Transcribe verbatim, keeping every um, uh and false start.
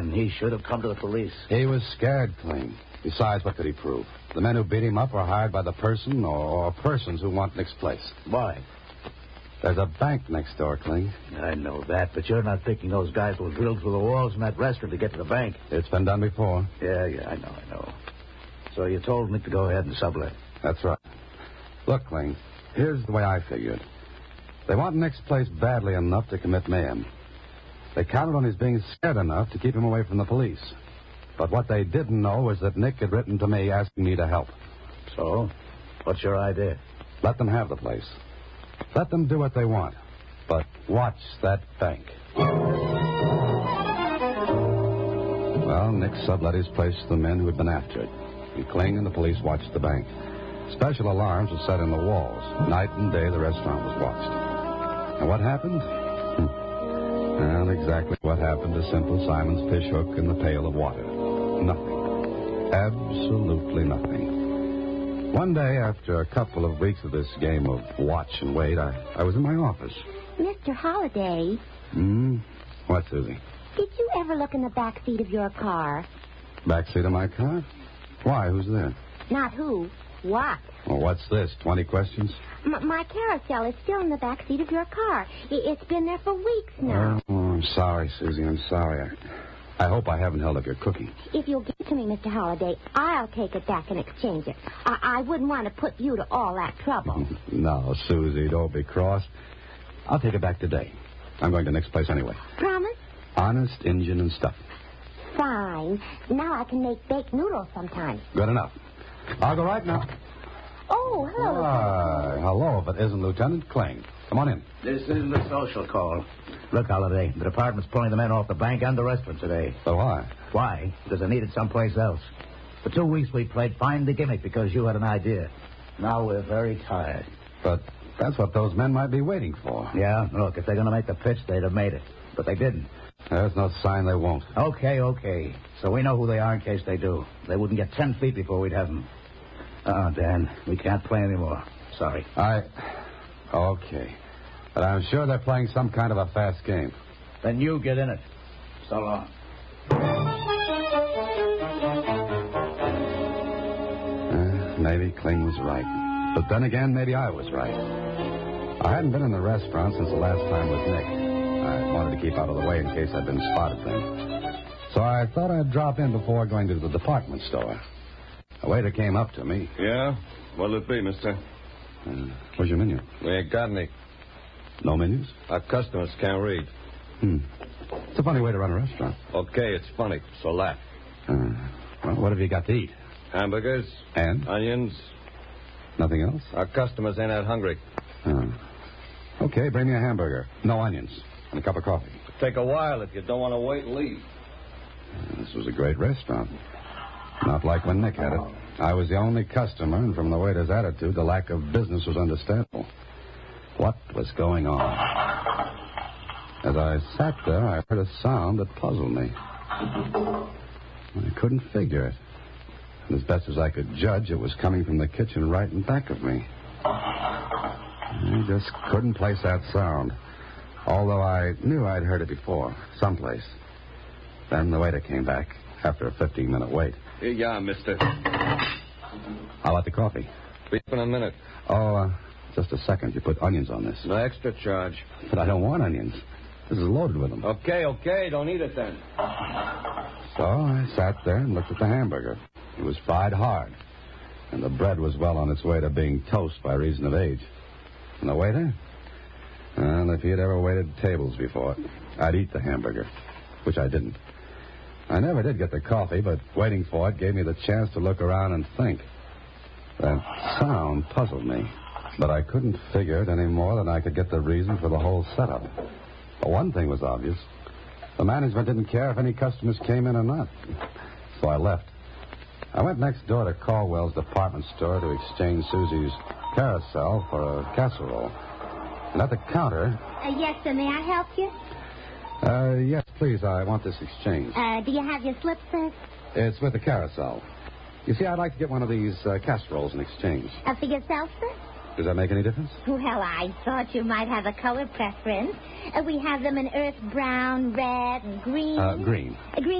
man. He should have come to the police. He was scared, Kling. Besides, what could he prove? The men who beat him up were hired by the person or, or persons who want Nick's place. Why? There's a bank next door, Kling. I know that, but you're not thinking those guys will drill through the walls in that restaurant to get to the bank. It's been done before. Yeah, yeah, I know, I know. So you told Nick to go ahead and sublet. That's right. Look, Kling, here's the way I figured. They want Nick's place badly enough to commit mayhem. They counted on his being scared enough to keep him away from the police. But what they didn't know was that Nick had written to me asking me to help. So, what's your idea? Let them have the place. Let them do what they want. But watch that bank. Well, Nick sublet his place to the men who had been after it. And Kling and the police watched the bank. Special alarms were set in the walls. Night and day, the restaurant was watched. And what happened? Well, exactly what happened to simple Simon's fish hook in the pail of water. Nothing. Absolutely nothing. One day, after a couple of weeks of this game of watch and wait, I, I was in my office. Mister Holliday. Hmm? What, Susie? Did you ever look in the back seat of your car? Back seat of my car? Why? Who's there? Not who. What? Well, what's this? Twenty questions? M- my carousel is still in the back seat of your car. I- it's been there for weeks now. Oh, I'm sorry, Susie. I'm sorry. I, I hope I haven't held up your cookie. If you'll give it to me, Mister Holliday, I'll take it back and exchange it. I, I wouldn't want to put you to all that trouble. No, Susie, don't be cross. I'll take it back today. I'm going to Nick's place anyway. Promise? Honest Injun and stuff. Fine. Now I can make baked noodles sometime. Good enough. I'll go right now. Oh, hello. Why, hello, if it isn't Lieutenant Kling. Come on in. This isn't a social call. Look, Holliday, the department's pulling the men off the bank and the restaurant today. So why? Why? Because they needed someplace else. For two weeks we played Find the Gimmick because you had an idea. Now we're very tired. But that's what those men might be waiting for. Yeah? Look, if they're going to make the pitch, they'd have made it. But they didn't. There's no sign they won't. Okay, okay. So we know who they are in case they do. They wouldn't get ten feet before we'd have them. Uh-uh, Dan. We can't play anymore. Sorry. I... Okay. But I'm sure they're playing some kind of a fast game. Then you get in it. So long. Uh, maybe Kling was right. But then again, maybe I was right. I hadn't been in the restaurant since the last time with Nick. I wanted to keep out of the way in case I'd been spotted then. So I thought I'd drop in before going to the department store. A waiter came up to me. Yeah? What'll it be, mister? Uh, where's your menu? We ain't got any. No menus? Our customers can't read. Hmm. It's a funny way to run a restaurant. Okay, it's funny, so laugh. Uh, well, what have you got to eat? Hamburgers. And? Onions. Nothing else? Our customers ain't that hungry. Uh, okay, bring me a hamburger. No onions. And a cup of coffee. It'll take a while if you don't want to wait and leave. Uh, this was a great restaurant. Not like when Nick had it. I was the only customer, and from the waiter's attitude, the lack of business was understandable. What was going on? As I sat there, I heard a sound that puzzled me. I couldn't figure it. And as best as I could judge, it was coming from the kitchen right in back of me. I just couldn't place that sound, although I knew I'd heard it before, someplace. Then the waiter came back after a fifteen-minute wait. Here you are, mister. How about the coffee? Be up in a minute. Oh, uh, just a second. You put onions on this. No extra charge. But I don't want onions. This is loaded with them. Okay, okay. Don't eat it then. So I sat there and looked at the hamburger. It was fried hard, and the bread was well on its way to being toast by reason of age. And the waiter? Well, if he had ever waited tables before, I'd eat the hamburger, which I didn't. I never did get the coffee, but waiting for it gave me the chance to look around and think. That sound puzzled me, but I couldn't figure it any more than I could get the reason for the whole setup. But one thing was obvious. The management didn't care if any customers came in or not. So I left. I went next door to Caldwell's department store to exchange Susie's carousel for a casserole. And at the counter... Uh, yes, sir. May I help you? Uh, yes, please. I want this exchange. Uh, do you have your slip, sir? It's with the carousel. You see, I'd like to get one of these uh, casseroles in exchange. Uh, for yourself, sir? Does that make any difference? Well, I thought you might have a color preference. Uh, we have them in earth brown, red, and green. Uh, green. Uh, green.